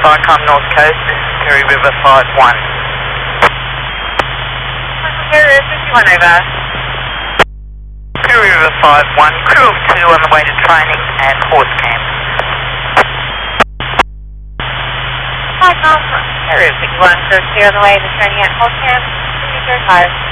Vicom North Coast, Perry River 5-1. Perry River 51 over. Perry River 5-1, crew of 2 on the way to training and horse camp. Vicom Perry River 51, crew of 2 on the way to training at horse camp. 335.